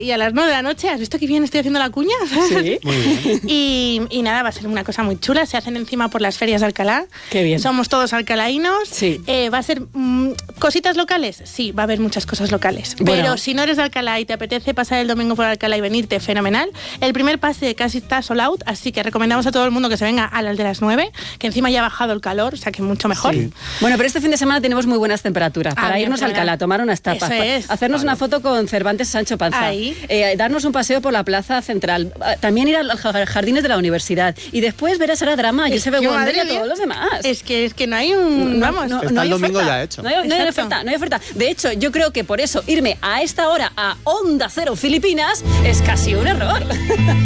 Y a las 9 de la noche, ¿has visto que bien estoy haciendo la cuña? Sí, muy bien. Y nada, va a ser una cosa muy chula. Se hacen encima por las ferias de Alcalá. Qué bien. Somos todos alcalaínos. Sí. Va a ser cositas locales. Sí, va a haber muchas cosas locales. Bueno. Pero si no eres de Alcalá y te apetece pasar el domingo por Alcalá y venirte, fenomenal. El primer pase casi está sold out, así que recomendamos a todo el mundo que se venga a las de las 9, que encima ya ha bajado el calor, o sea que mucho mejor. Sí. Bueno, pero este fin de semana tenemos muy buenas temperaturas para bien, irnos a Alcalá, tomar unas tapas, Eso es. hacernos una foto con Cervantes Sancho Panza, Ahí. darnos un paseo por la plaza central, también ir a los jardines de la universidad y después ver a Sara Drama y Josep Wonder y a todos los demás. Es que no hay un... vamos, Está el domingo oferta. ya hecho. No hay oferta. De hecho, yo creo que por eso irme a esta hora a Onda Cero Filipinas es casi un error.